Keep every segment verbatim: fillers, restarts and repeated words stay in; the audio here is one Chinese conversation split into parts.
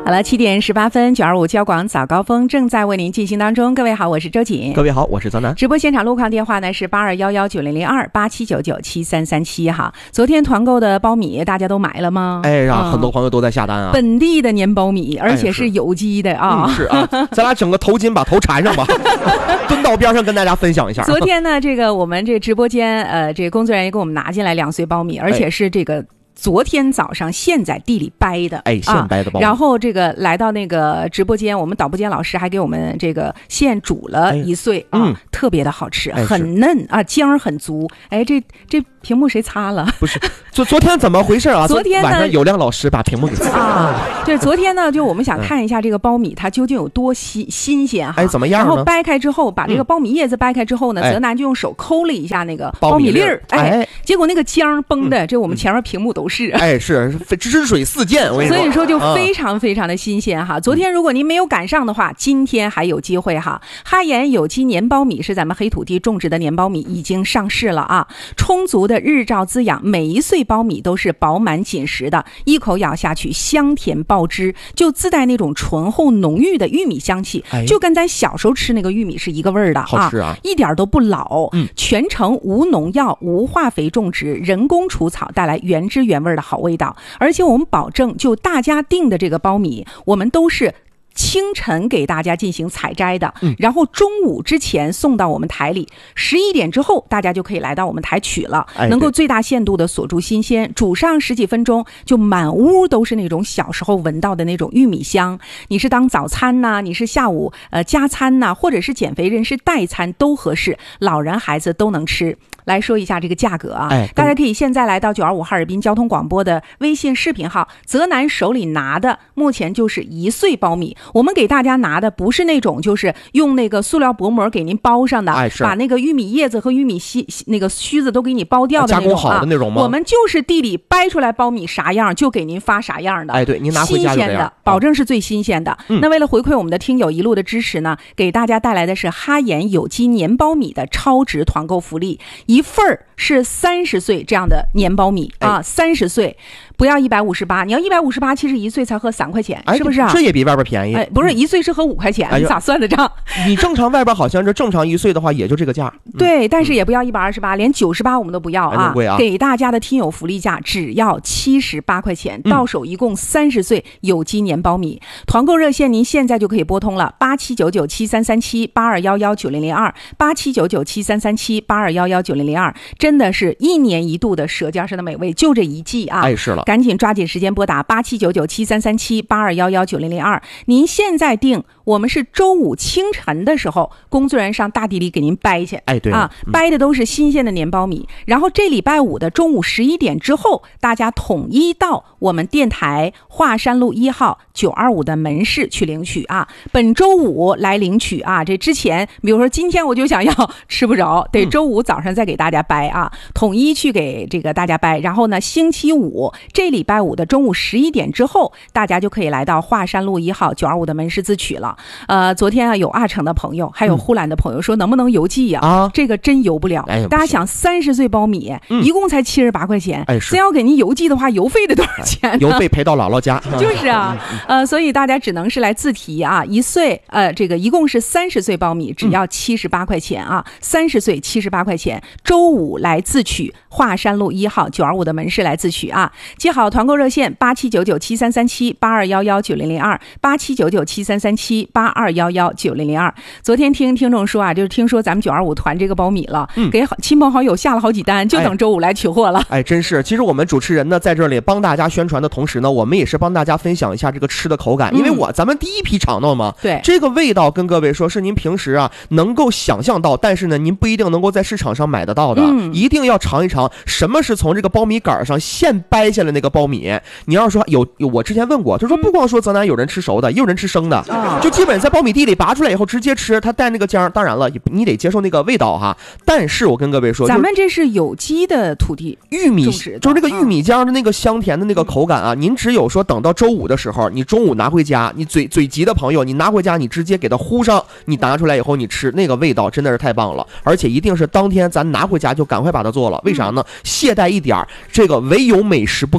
好了，七点十八分，九二五交广早高峰正在为您进行当中。各位好，我是周瑾。 各位好，我是泽南。 直播现场路况电话呢是八二幺幺九零零二八七九九七三三七哈。昨天团购的苞米大家都买了吗？ 哎，让很多朋友都在下单啊。 嗯、本地的年苞米，而且是有机的啊。 嗯、是啊，咱俩整个头巾把头缠上吧，蹲到边上跟大家分享一下。 昨天呢，这个我们这直播间呃，这个工作人员给我们拿进来两穗苞米，而且是这个。哎昨天早上现在地里掰的， 哎，现掰的苞米、 啊，然后这个来到那个直播间，我们导播间老师还给我们这个现煮了一穗、哎、啊、嗯，特别的好吃， 哎、 很嫩啊，浆儿很足。哎，这这屏幕谁擦了？ 不是，昨昨天怎么回事啊？ 昨天晚上有亮老师把屏幕给擦了啊。对，昨天呢，就我们想看一下这个苞米它究竟有多新新鲜哈。 哎，怎么样呢？ 然后掰开之后，把这个苞米叶子掰开之后呢， 嗯、 泽南就用手抠了一下那个苞米粒儿，哎， 哎结果那个浆崩的，嗯、这我们前面屏幕都是， 哎是。汁水四溅，我跟你说， 所以说就非常非常的新鲜哈。嗯、昨天如果您没有赶上的话，今天还有机会哈。哈研有机年苞米是咱们黑土地种植的年苞米，已经上市了啊。充足的日照滋养，每一穗苞米都是饱满紧实的，一口咬下去香甜爆汁，就自带那种醇厚浓郁的玉米香气，哎、就跟咱小时候吃那个玉米是一个味儿的， 好吃啊， 一点都不老。 嗯， 全程无农药、无化肥种植，人工除草，带来原汁原味的好味道。而且我们保证，就大家订的这个苞米，我们都是清晨给大家进行采摘的， 嗯、 然后中午之前送到我们台里，十一点之后大家就可以来到我们台取了， 哎、 能够最大限度的锁住新鲜，煮上十几分钟，就满屋都是那种小时候闻到的那种玉米香。你是当早餐呐、啊，你是下午呃加餐呐、啊，或者是减肥人士代餐都合适，老人孩子都能吃。来说一下这个价格啊， 哎、 大家可以现在来到九二五哈尔滨交通广播的微信视频号，泽南手里拿的目前就是一穗苞米，我们给大家拿的不是那种就是用那个塑料薄膜给您包上的， 哎、 把那个玉米叶子和玉米须那个须子都给你剥掉的那种、啊、 加工好的那种吗？ 我们就是地里掰出来苞米啥样就给您发啥样的， 哎，对，您拿回家就这样， 新鲜的，保证是最新鲜的。嗯、那为了回馈我们的听友一路的支持呢，给大家带来的是哈研有机年苞米的超值团购福利，一份儿是三十穗这样的年苞米啊，三十穗，不要一百五十八，你要一百五十八，其实一穗才合三块钱， 哎、 是不是啊？ 这也比外边便宜。 哎，不是，一穗是合五块钱，哎、你咋算的账？ 你正常外边好像是正常一穗的话，也就这个价。 对，嗯、但是也不要一百二十八，连九十八我们都不要啊！ 哎、啊给大家的听友福利价只要七十八块钱， 嗯、 到手一共三十穗有机年苞米。团购热线您现在就可以拨通了，八七九九七三三七八二幺幺九零零二八七九九七三三七八二幺幺九零零二，真的是一年一度的舌尖上的美味，就这一季啊！ 哎，是了， 赶紧抓紧时间拨打八七九九七三三七八二幺幺九零零二。您现在订，我们是周五清晨的时候，工作人员上大地里给您掰去。 哎，对啊，掰的都是新鲜的年苞米。嗯、然后这礼拜五的中午十一点之后，大家统一到我们电台华山路一号九二五的门市去领取啊。本周五来领取啊，这之前，比如说今天我就想要吃不着，得周五早上再给大家掰啊，嗯、统一去给这个大家掰。然后呢，星期五这礼拜五的中午十一点之后，大家就可以来到华山路一号九二五的门市自取了。呃，昨天啊有阿城的朋友，还有呼兰的朋友说能不能邮寄呀？啊，这个真邮不了。 哎、 大家想三十穗苞米， 嗯、 一共才七十八块钱。 哎， 真要给您邮寄的话，邮费得多少钱呢？ 邮费赔到姥姥家。 就是啊，呃，所以大家只能是来自提啊，一穗呃，这个一共是三十穗苞米，只要七十八块钱啊，三十穗七十八块钱。周五来自取，华山路一号九二五的门市来自取啊。记好团购热线八七九九七三三七八二幺幺九零零二八七九九七三三七八二幺幺九零零二。昨天听听众说啊，就是听说咱们九二五团这个苞米了，嗯、给亲朋好友下了好几单，就等周五来取货了。 哎，哎真是。其实我们主持人呢在这里帮大家宣传的同时呢，我们也是帮大家分享一下这个吃的口感，嗯、因为我咱们第一批尝到嘛， 对这个味道跟各位说是您平时啊能够想象到，但是呢您不一定能够在市场上买得到的，嗯、一定要尝一尝什么是从这个苞米杆上现掰下来那个苞米。你要说有有，我之前问过，就说不光说泽南有人吃熟的，也有人吃生的，嗯、就基本在苞米地里拔出来以后直接吃，它带那个浆，当然了，你得接受那个味道哈。但是我跟各位说， 咱们这是有机的土地玉米，就是这个玉米浆的那个香甜的那个口感啊，嗯、您只有说等到周五的时候，你中午拿回家，你嘴嘴急的朋友，你拿回家，你直接给它糊上，你拿出来以后你吃，那个味道真的是太棒了，而且一定是当天咱拿回家就赶快把它做了，为啥呢？懈怠一点，这个唯有美食不可。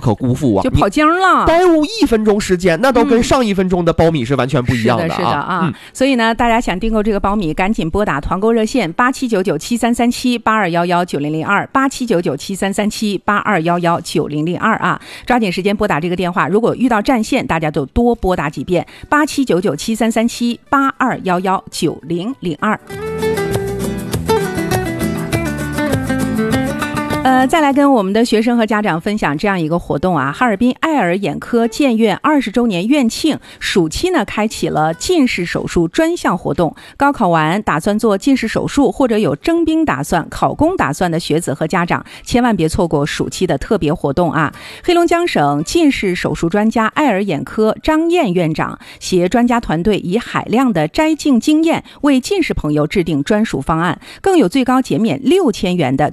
可辜负啊， 就跑精了， 耽误一分钟时间，那都跟上一分钟的苞米是完全不一样的啊。 是的，是的啊。 嗯、 所以呢，大家想订购这个苞米，赶紧拨打团购热线八七九九七三三七八二幺幺九零零二八七九九七三三七八二幺幺九零零二啊，抓紧时间拨打这个电话。如果遇到占线，大家就多拨打几遍八七九九七三三七八二幺幺九零零二。呃，再来跟我们的学生和家长分享这样一个活动啊，哈尔滨爱尔眼科建院二十周年院庆，暑期呢开启了近视手术专项活动。高考完打算做近视手术或者有征兵打算、考公打算的学子和家长，千万别错过暑期的特别活动啊！黑龙江省近视手术专家爱尔眼科张燕院长携专家团队以海量的摘镜经验，为近视朋友制定专属方案，更有最高减免六千元的